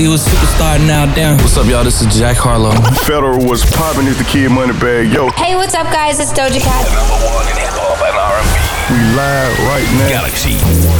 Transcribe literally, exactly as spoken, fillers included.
He was superstar, now down. What's up, y'all? This is Jack Harlow. Federal was popping as the Kid Moneybag. Yo. Hey, what's up, guys? It's Doja Cat. The number one in hip hop and R and B. We live right now. Galaxy.